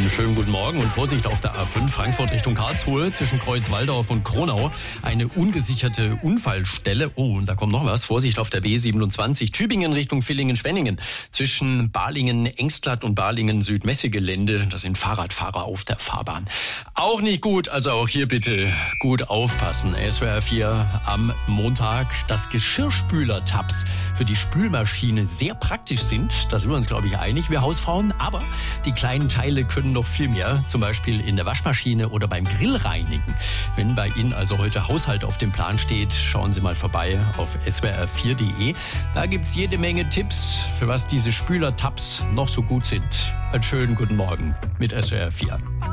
Einen schönen guten Morgen und Vorsicht auf der A5 Frankfurt Richtung Karlsruhe zwischen Kreuzwaldorf und Kronau. Eine ungesicherte Unfallstelle. Oh, und da kommt noch was. Vorsicht auf der B27 Tübingen Richtung Villingen-Schwenningen. Zwischen Balingen-Engstlatt und Balingen-Südmesse-Gelände. Da sind Fahrradfahrer auf der Fahrbahn. Auch nicht gut, also auch hier bitte gut aufpassen. SWR 4 am Montag. Dass Geschirrspüler-Tabs für die Spülmaschine sehr praktisch sind, da sind wir uns, glaube ich, einig, wir Hausfrauen. Aber die kleinen Teile können noch viel mehr, zum Beispiel in der Waschmaschine oder beim Grillreinigen. Wenn bei Ihnen also heute Haushalt auf dem Plan steht, schauen Sie mal vorbei auf swr4.de. Da gibt's jede Menge Tipps, für was diese Spüler-Tabs noch so gut sind. Einen schönen guten Morgen mit SWR 4.